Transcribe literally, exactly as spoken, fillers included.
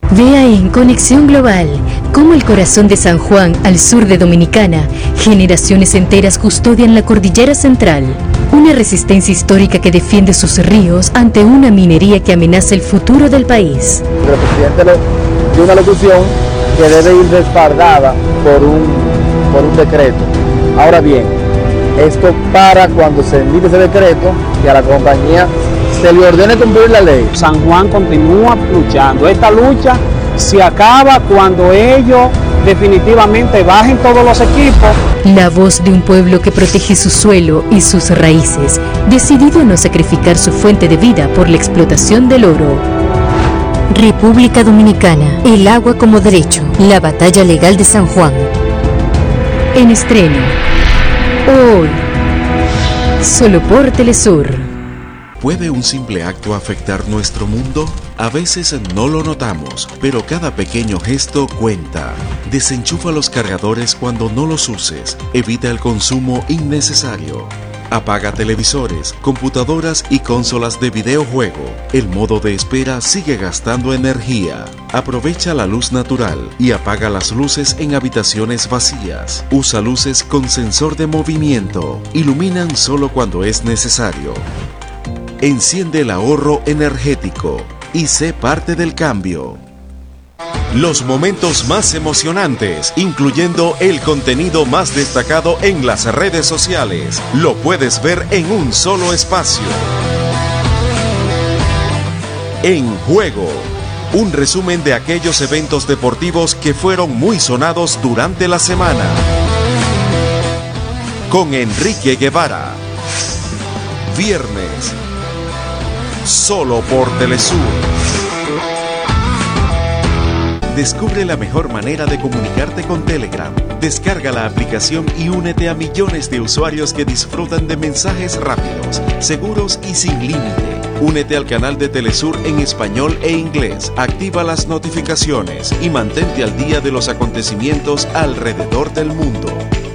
Vea en Conexión Global cómo el corazón de San Juan, al sur de Dominicana, generaciones enteras custodian la cordillera central. Una resistencia histórica que defiende sus ríos ante una minería que amenaza el futuro del país. El presidente dio una locución que debe ir respaldada por un, por un decreto. Ahora bien, esto para cuando se emite ese decreto y a la compañía se le ordene cumplir la ley. San Juan continúa luchando. Esta lucha se acaba cuando ellos definitivamente bajen todos los equipos. La voz de un pueblo que protege su suelo y sus raíces, decidido a no sacrificar su fuente de vida por la explotación del oro. República Dominicana, el agua como derecho, la batalla legal de San Juan. En estreno, hoy, solo por Telesur. ¿Puede un simple acto afectar nuestro mundo? A veces no lo notamos, pero cada pequeño gesto cuenta. Desenchufa los cargadores cuando no los uses. Evita el consumo innecesario. Apaga televisores, computadoras y consolas de videojuego. El modo de espera sigue gastando energía. Aprovecha la luz natural y apaga las luces en habitaciones vacías. Usa luces con sensor de movimiento. Iluminan solo cuando es necesario. Enciende el ahorro energético y sé parte del cambio. Los momentos más emocionantes, incluyendo el contenido más destacado en las redes sociales, lo puedes ver en un solo espacio. En Juego, un resumen de aquellos eventos deportivos que fueron muy sonados durante la semana. Con Enrique Guevara. Viernes. Solo por Telesur. Descubre la mejor manera de comunicarte con Telegram. Descarga la aplicación y únete a millones de usuarios que disfrutan de mensajes rápidos, seguros y sin límite. Únete al canal de Telesur en español e inglés. Activa las notificaciones y mantente al día de los acontecimientos alrededor del mundo.